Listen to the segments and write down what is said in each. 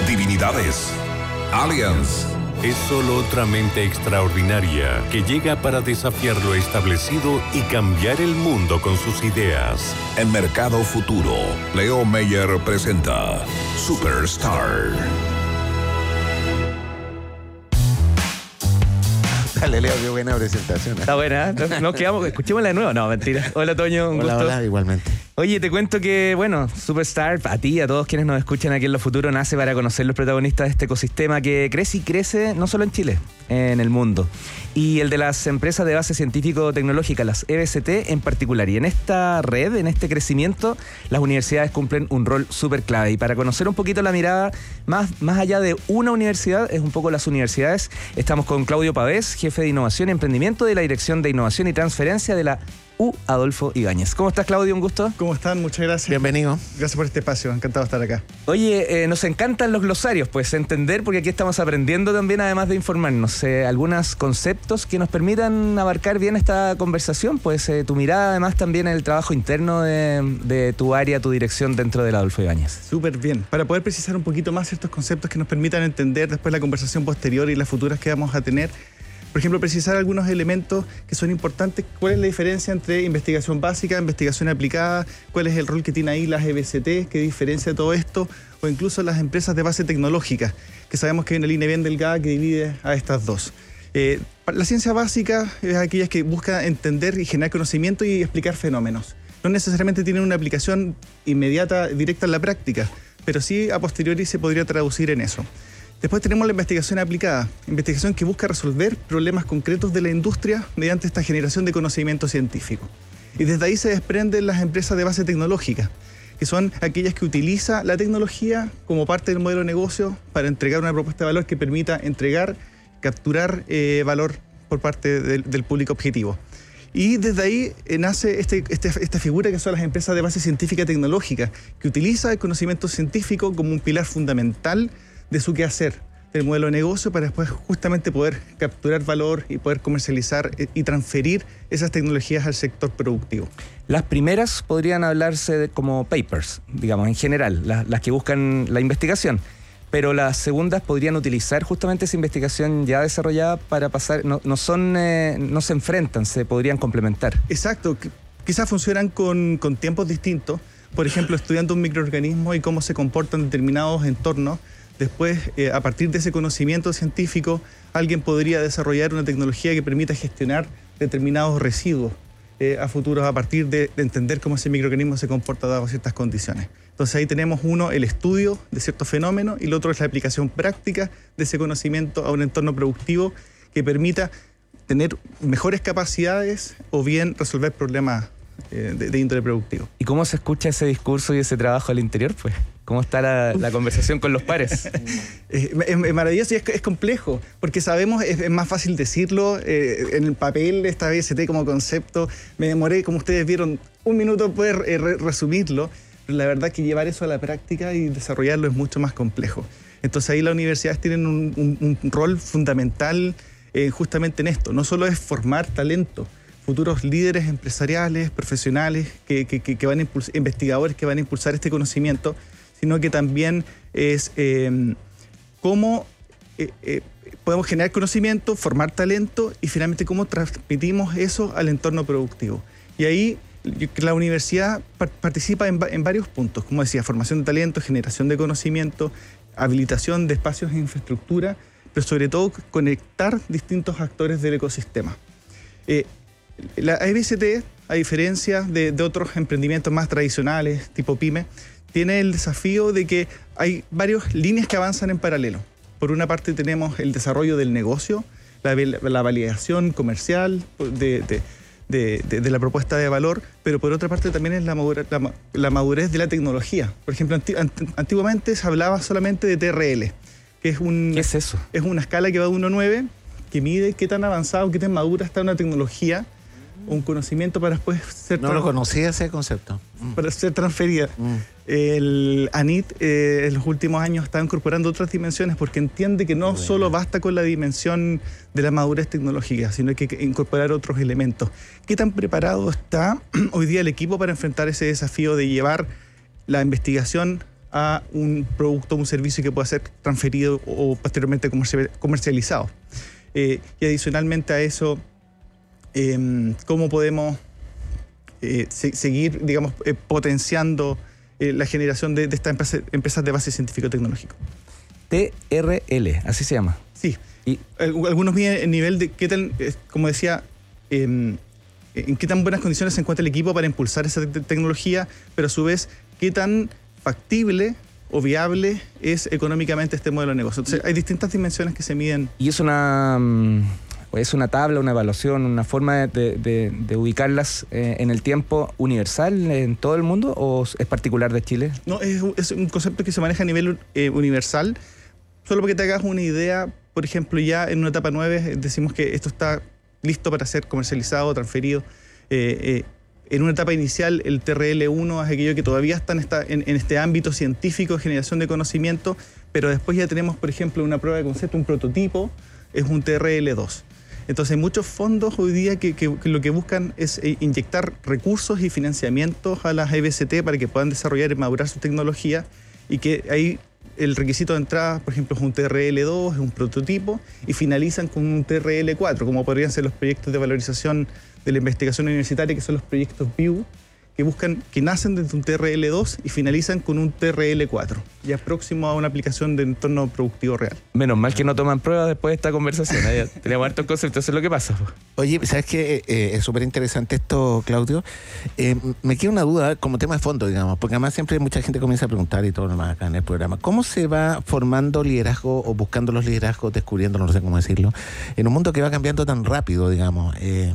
divinidades, aliens. Es solo otra mente extraordinaria que llega para desafiar lo establecido y cambiar el mundo con sus ideas. En Mercado Futuro, Leo Meyer presenta Superstar. Dale, Leo, qué buena presentación. Está buena, ¿eh? Nos quedamos, escuchémosla de nuevo. No, mentira. Hola, Toño, un Hola, gusto. hola, igualmente. Oye, te cuento que, bueno, Superstar, a ti y a todos quienes nos escuchan aquí en Lo Futuro, nace para conocer los protagonistas de este ecosistema que crece y crece no solo en Chile, en el mundo. Y el de las empresas de base científico-tecnológica, las EBCT en particular. Y en esta red, en este crecimiento, las universidades cumplen un rol súper clave. Y para conocer un poquito la mirada más allá de una universidad, es un poco las universidades, estamos con Claudio Pavés, jefe de Innovación y Emprendimiento de la Dirección de Innovación y Transferencia de la U. Adolfo Ibáñez. ¿Cómo estás, Claudio? Un gusto. ¿Cómo están? Muchas gracias. Bienvenido. Gracias por este espacio, encantado de estar acá. Oye, nos encantan los glosarios, pues entender, porque aquí estamos aprendiendo también, además de informarnos, algunos conceptos que nos permitan abarcar bien esta conversación, pues tu mirada además también en el trabajo interno de tu área, tu dirección dentro del Adolfo Ibáñez. Súper bien. Para poder precisar un poquito más ciertos conceptos que nos permitan entender después la conversación posterior y las futuras que vamos a tener. Por ejemplo, precisar algunos elementos que son importantes. ¿Cuál es la diferencia entre investigación básica, investigación aplicada? ¿Cuál es el rol que tiene ahí las EBCT? ¿Qué diferencia todo esto? O incluso las empresas de base tecnológica, que sabemos que hay una línea bien delgada que divide a estas dos. La ciencia básica es aquella que busca entender y generar conocimiento y explicar fenómenos. No necesariamente tienen una aplicación inmediata, directa en la práctica, pero sí a posteriori se podría traducir en eso. Después tenemos la investigación aplicada, investigación que busca resolver problemas concretos de la industria mediante esta generación de conocimiento científico. Y desde ahí se desprenden las empresas de base tecnológica, que son aquellas que utilizan la tecnología como parte del modelo de negocio para entregar una propuesta de valor que permita entregar, capturar valor por parte del público objetivo. Y desde ahí nace esta figura que son las empresas de base científica tecnológica, que utiliza el conocimiento científico como un pilar fundamental de su quehacer, del modelo de negocio, para después justamente poder capturar valor y poder comercializar y transferir esas tecnologías al sector productivo. Las primeras podrían hablarse de como papers, digamos, en general, las que buscan la investigación, pero las segundas podrían utilizar justamente esa investigación ya desarrollada para pasar, no se enfrentan, se podrían complementar. Exacto, quizás funcionan con tiempos distintos, por ejemplo, estudiando un microorganismo y cómo se comportan determinados entornos. Después, a partir de ese conocimiento científico, alguien podría desarrollar una tecnología que permita gestionar determinados residuos a futuros a partir de entender cómo ese microorganismo se comporta dado ciertas condiciones. Entonces ahí tenemos uno, el estudio de ciertos fenómenos, y el otro es la aplicación práctica de ese conocimiento a un entorno productivo que permita tener mejores capacidades o bien resolver problemas de índole productivo. ¿Y cómo se escucha ese discurso y ese trabajo al interior, pues? ¿Cómo está la conversación con los pares? Es maravilloso y es complejo, porque sabemos, es más fácil decirlo en el papel, esta EBCT como concepto. Me demoré, como ustedes vieron, un minuto poder resumirlo, pero la verdad que llevar eso a la práctica y desarrollarlo es mucho más complejo. Entonces ahí las universidades tienen un rol fundamental justamente en esto. No solo es formar talento, futuros líderes empresariales, profesionales, que van a investigadores que van a impulsar este conocimiento, sino que también es cómo podemos generar conocimiento, formar talento y finalmente cómo transmitimos eso al entorno productivo. Y ahí la universidad participa en varios puntos, como decía, formación de talento, generación de conocimiento, habilitación de espacios e infraestructura, pero sobre todo conectar distintos actores del ecosistema. La EBCT, a diferencia de otros emprendimientos más tradicionales, tipo PYME, tiene el desafío de que hay varias líneas que avanzan en paralelo. Por una parte tenemos el desarrollo del negocio, la validación comercial de la propuesta de valor, pero por otra parte también es la madurez de la tecnología. Por ejemplo, antiguamente se hablaba solamente de TRL, que es ¿Qué es eso? Es una escala que va de 1 a 9, que mide qué tan avanzado, qué tan madura está una tecnología, un conocimiento para después ser... No lo conocía ese concepto. Para ser transferida. El ANIT en los últimos años está incorporando otras dimensiones porque entiende que no solo basta con la dimensión de la madurez tecnológica, sino que hay que incorporar otros elementos. ¿Qué tan preparado está hoy día el equipo para enfrentar ese desafío de llevar la investigación a un producto o un servicio que pueda ser transferido o posteriormente comercializado. Y adicionalmente a eso, cómo podemos seguir, digamos, potenciando la generación de estas empresas de base científico-tecnológico. TRL, así se llama. Sí. Y algunos miden el nivel de qué tal, como decía, en qué tan buenas condiciones se encuentra el equipo para impulsar esa tecnología, pero a su vez, qué tan factible o viable es económicamente este modelo de negocio. Entonces, hay distintas dimensiones que se miden. ¿Y es una tabla, una evaluación, una forma de ubicarlas en el tiempo universal en todo el mundo o es particular de Chile? No, es un concepto que se maneja a nivel universal. Solo para que te hagas una idea, por ejemplo, ya en una etapa 9 decimos que esto está listo para ser comercializado, transferido. En una etapa inicial, el TRL1 es aquello que todavía está en este ámbito científico de generación de conocimiento, pero después ya tenemos, por ejemplo, una prueba de concepto, un prototipo, es un TRL2. Entonces hay muchos fondos hoy día que lo que buscan es inyectar recursos y financiamientos a las EBCT para que puedan desarrollar y madurar su tecnología y que ahí el requisito de entrada, por ejemplo, es un TRL2, es un prototipo, y finalizan con un TRL4, como podrían ser los proyectos de valorización de la investigación universitaria, que son los proyectos BIU, que nacen desde un TRL2 y finalizan con un TRL4, ya próximo a una aplicación de entorno productivo real. Menos mal que no toman pruebas después de esta conversación. Tenemos hartos conceptos, eso es lo que pasa. Oye, ¿sabes qué? Es súper interesante esto, Claudio. Me queda una duda como tema de fondo, digamos, porque además siempre mucha gente comienza a preguntar y todo lo demás acá en el programa. ¿Cómo se va formando liderazgo o buscando los liderazgos, descubriéndolo, no sé cómo decirlo, en un mundo que va cambiando tan rápido, digamos?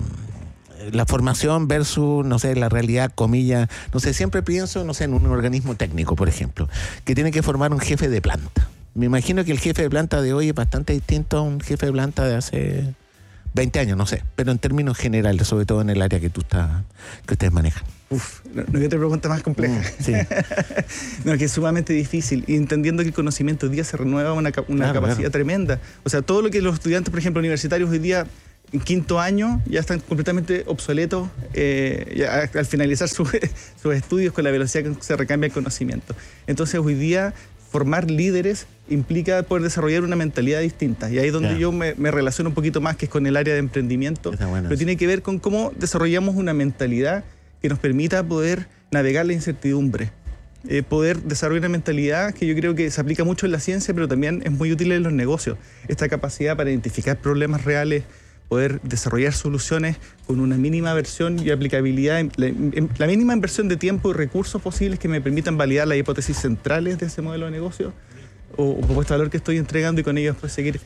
La formación versus, no sé, la realidad, comillas, no sé, siempre pienso, no sé, en un organismo técnico, por ejemplo, que tiene que formar un jefe de planta. Me imagino que el jefe de planta de hoy es bastante distinto a un jefe de planta de hace 20 años, no sé, pero en términos generales, sobre todo en el área que ustedes manejan. No hay otra pregunta más compleja. Sí. No, que es sumamente difícil. Y entendiendo que el conocimiento hoy día se renueva una capacidad tremenda. O sea, todo lo que los estudiantes, por ejemplo, universitarios hoy día en quinto año ya están completamente obsoletos al finalizar sus estudios con la velocidad que se recambia el conocimiento. Entonces hoy día formar líderes implica poder desarrollar una mentalidad distinta. Y ahí es donde yo me relaciono un poquito más, que es con el área de emprendimiento. Pero tiene que ver con cómo desarrollamos una mentalidad que nos permita poder navegar la incertidumbre. Poder desarrollar una mentalidad que yo creo que se aplica mucho en la ciencia, pero también es muy útil en los negocios. Esta capacidad para identificar problemas reales, poder desarrollar soluciones con una mínima versión y aplicabilidad, la mínima inversión de tiempo y recursos posibles que me permitan validar las hipótesis centrales de ese modelo de negocio o propuesta de valor que estoy entregando y con ello después seguir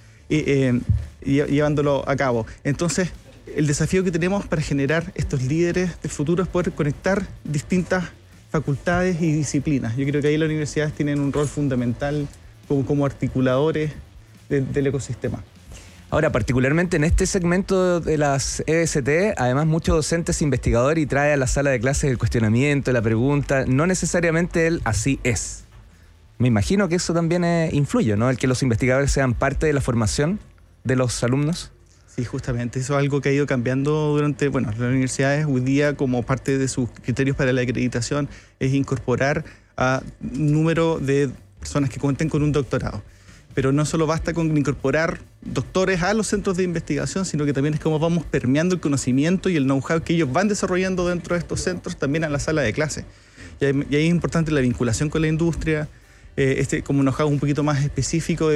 llevándolo a cabo. Entonces, el desafío que tenemos para generar estos líderes del futuro es poder conectar distintas facultades y disciplinas. Yo creo que ahí las universidades tienen un rol fundamental como articuladores del ecosistema. Ahora, particularmente en este segmento de las EBCT, además muchos docentes investigadores y trae a la sala de clases el cuestionamiento, la pregunta, no necesariamente el así es. Me imagino que eso también influye, ¿no? El que los investigadores sean parte de la formación de los alumnos. Sí, justamente, eso es algo que ha ido cambiando durante, las universidades hoy día, como parte de sus criterios para la acreditación, es incorporar a número de personas que cuenten con un doctorado. Pero no solo basta con incorporar doctores a los centros de investigación, sino que también es como vamos permeando el conocimiento y el know-how que ellos van desarrollando dentro de estos centros también a la sala de clase. Y ahí es importante la vinculación con la industria, como un know-how un poquito más específico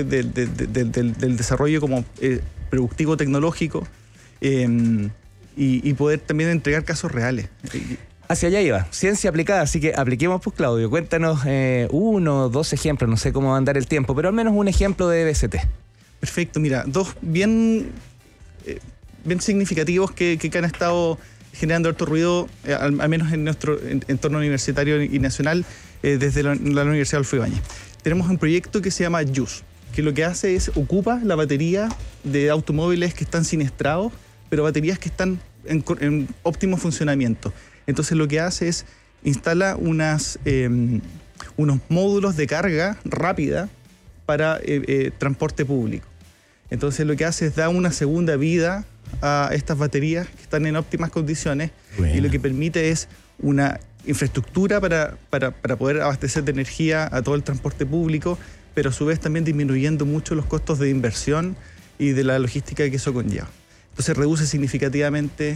del desarrollo como productivo tecnológico y poder también entregar casos reales. Hacia allá iba, ciencia aplicada, así que apliquemos, pues, Claudio. Cuéntanos 1 o 2 ejemplos, no sé cómo va a andar el tiempo, pero al menos un ejemplo de EBCT. Perfecto, mira, 2 bien significativos que han estado generando harto ruido, al menos en nuestro entorno universitario y nacional, desde la Universidad Adolfo Ibáñez. Tenemos un proyecto que se llama JUICE, que lo que hace es ocupa la batería de automóviles que están siniestrados, pero baterías que están en óptimo funcionamiento. Entonces lo que hace es instala unos módulos de carga rápida para transporte público. Entonces lo que hace es dar una segunda vida a estas baterías que están en óptimas condiciones. Bueno. Y lo que permite es una infraestructura para poder abastecer de energía a todo el transporte público, pero a su vez también disminuyendo mucho los costos de inversión y de la logística que eso conlleva. Entonces reduce significativamente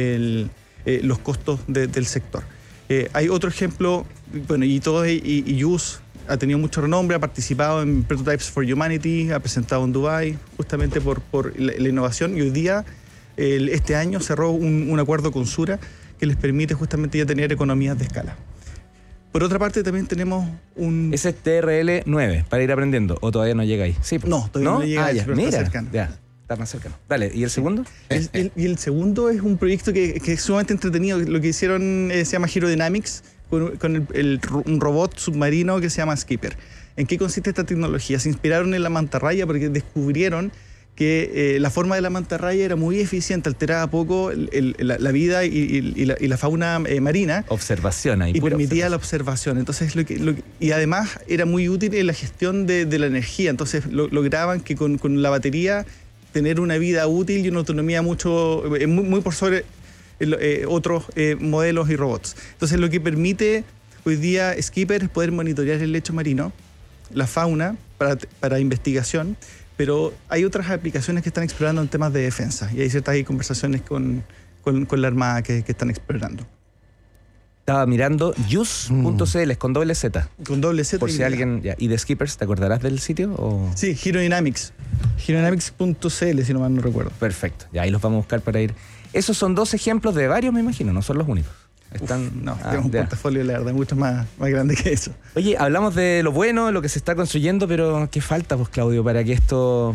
los costos del sector. Hay otro ejemplo, bueno, y Use ha tenido mucho renombre, ha participado en Prototypes for Humanity, ha presentado en Dubái justamente por la innovación, y hoy día, este año, cerró un acuerdo con Sura que les permite justamente ya tener economías de escala. Por otra parte, también tenemos un... Ese es TRL9, para ir aprendiendo, o todavía no llega ahí. Sí, pues. No, todavía no llega ahí, ya, pero mira, está cercano. Ya, está más cercano. Dale, ¿y el segundo? Y el segundo es un proyecto que es sumamente entretenido. Lo que hicieron se llama Hero Dynamics, con un robot submarino que se llama Skipper. ¿En qué consiste esta tecnología? Se inspiraron en la mantarraya porque descubrieron que la forma de la mantarraya era muy eficiente, alteraba poco la vida y la fauna marina. Observación ahí. Y permitía la observación. Entonces, y además era muy útil en la gestión de la energía. Entonces lograban que con la batería tener una vida útil y una autonomía muy por sobre otros modelos y robots. Entonces, lo que permite hoy día Skipper es poder monitorear el lecho marino, la fauna para investigación, pero hay otras aplicaciones que están explorando en temas de defensa, y hay ciertas conversaciones con la Armada que están explorando. Estaba mirando use.cl, con doble Z. Con doble Z. Por si alguien... Ya. ¿Y de Skippers, te acordarás del sitio? O... Sí, Hero Dynamics. HeroDynamics.cl, si no mal no recuerdo. Perfecto, ya ahí los vamos a buscar para ir. Esos son 2 ejemplos de varios, me imagino, no son los únicos. Tenemos un portafolio, la verdad, mucho más grande que eso. Oye, hablamos de lo bueno, lo que se está construyendo, pero ¿qué falta, pues, Claudio, para que esto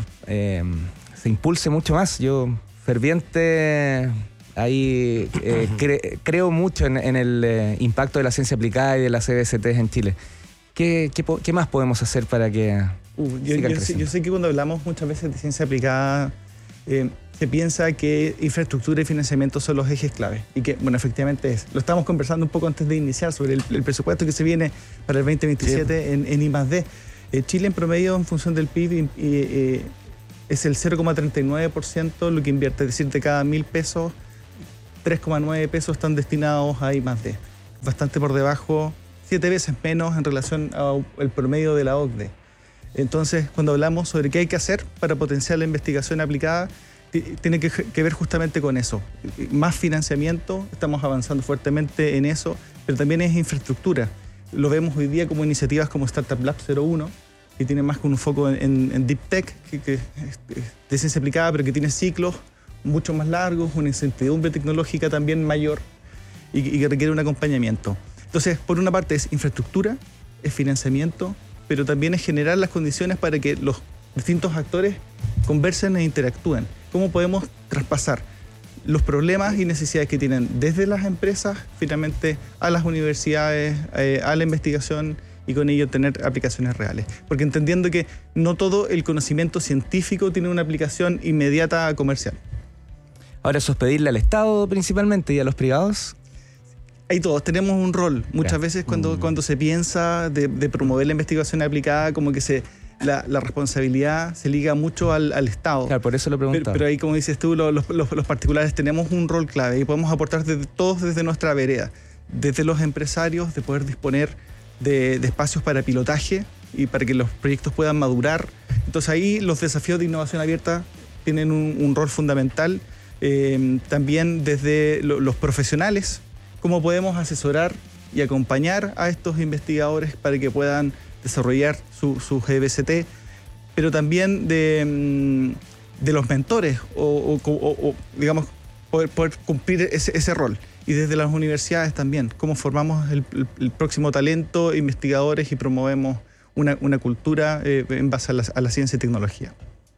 se impulse mucho más? Yo, ferviente, ahí creo mucho en el impacto de la ciencia aplicada y de las CBCTs en Chile. ¿Qué más podemos hacer para que yo sé que cuando hablamos muchas veces de ciencia aplicada, se piensa que infraestructura y financiamiento son los ejes clave, y que, bueno, efectivamente es. Lo estábamos conversando un poco antes de iniciar sobre el presupuesto que se viene para el 2027 en I+D. Chile, en promedio, en función del PIB, es el 0,39% lo que invierte, es decir, de cada 1.000 pesos, 3,9 pesos están destinados a I+D. Bastante por debajo, 7 veces menos en relación al promedio de la OCDE. Entonces, cuando hablamos sobre qué hay que hacer para potenciar la investigación aplicada, tiene que ver justamente con eso. Más financiamiento, estamos avanzando fuertemente en eso, pero también es infraestructura. Lo vemos hoy día como iniciativas como Startup Lab 01, que tiene más con un foco en Deep Tech, que es de ciencia aplicada, pero que tiene ciclos mucho más largos, una incertidumbre tecnológica también mayor y que requiere un acompañamiento. Entonces, por una parte es infraestructura, es financiamiento, pero también es generar las condiciones para que los distintos actores conversen e interactúen. ¿Cómo podemos traspasar los problemas y necesidades que tienen desde las empresas, finalmente, a las universidades, a la investigación, y con ello tener aplicaciones reales? Porque entendiendo que no todo el conocimiento científico tiene una aplicación inmediata comercial. Ahora, eso es pedirle al Estado principalmente y a los privados. Ahí todos tenemos un rol. Muchas veces cuando se piensa de promover la investigación aplicada, como que la responsabilidad se liga mucho al Estado. Claro, por eso lo preguntaba. Pero ahí, como dices tú, los particulares tenemos un rol clave y podemos aportar todos desde nuestra vereda. Desde los empresarios, de poder disponer de espacios para pilotaje y para que los proyectos puedan madurar. Entonces ahí los desafíos de innovación abierta tienen un rol fundamental. También desde los profesionales, cómo podemos asesorar y acompañar a estos investigadores para que puedan desarrollar sus GBCT, pero también de los mentores o digamos, poder cumplir ese rol. Y desde las universidades también, cómo formamos el próximo talento, investigadores, y promovemos una cultura en base a la ciencia y tecnología.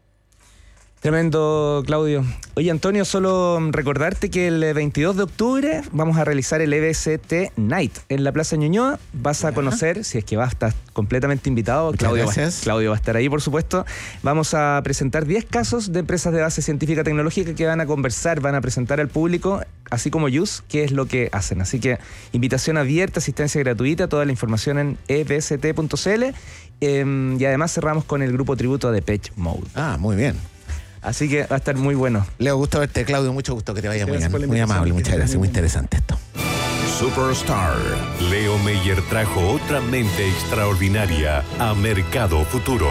Tremendo, Claudio. Oye, Antonio, solo recordarte que el 22 de octubre vamos a realizar el EBCT Night en la Plaza Ñuñoa. Vas a conocer, si es que vas a estar completamente invitado, Claudio va a estar ahí, por supuesto. Vamos a presentar 10 casos de empresas de base científica tecnológica que van a conversar, van a presentar al público, así como Use, qué es lo que hacen. Así que invitación abierta, asistencia gratuita, toda la información en ebct.cl. Y además cerramos con el grupo tributo de Depeche Mode. Ah, muy bien. Así que va a estar muy bueno. Leo, gusto verte, Claudio, mucho gusto, que te vaya muy bien. Muy amable, muchas gracias, muy interesante esto. Superstar. Leo Meyer trajo otra mente extraordinaria a Mercado Futuro.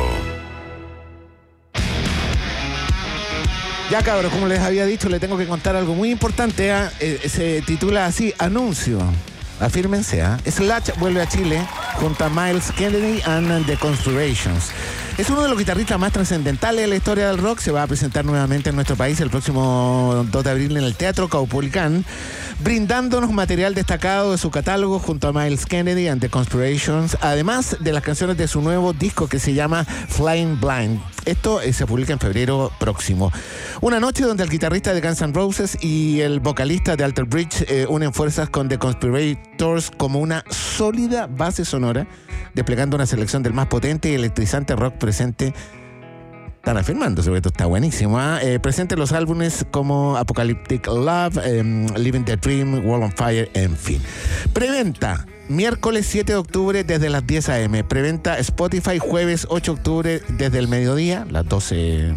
Ya, cabros, como les había dicho, le tengo que contar algo muy importante. Se titula así, Anuncio. Afírmense, Slash vuelve a Chile junto a Miles Kennedy and the Conspirations. Es uno de los guitarristas más trascendentales de la historia del rock. Se va a presentar nuevamente en nuestro país el próximo 2 de abril en el Teatro Caupolicán, brindándonos material destacado de su catálogo junto a Miles Kennedy and the Conspirations, además de las canciones de su nuevo disco que se llama Flying Blind. Esto se publica en febrero próximo. Una noche donde el guitarrista de Guns N' Roses y el vocalista de Alter Bridge unen fuerzas con The Conspirators como una sólida base sonora, desplegando una selección del más potente y electrizante rock presente. Están afirmando, sobre todo está buenísimo. Presente los álbumes como Apocalyptic Love, Living the Dream, World on Fire, en fin. Preventa. Miércoles 7 de octubre desde las 10 a.m. Preventa Spotify jueves 8 de octubre desde el mediodía, de las 12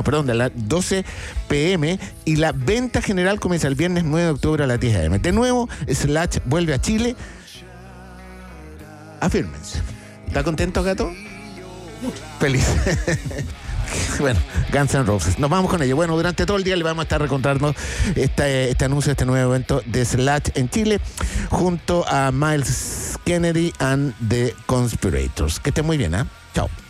p.m. Y la venta general comienza el viernes 9 de octubre a las 10 a.m. De nuevo, Slash vuelve a Chile. Afírmense. ¿Está contento, gato? Feliz. Bueno, Guns N' Roses. Nos vamos con ello. Bueno, durante todo el día le vamos a estar recontando este anuncio, este nuevo evento de Slash en Chile, junto a Miles Kennedy and the Conspirators. Que estén muy bien, Chao.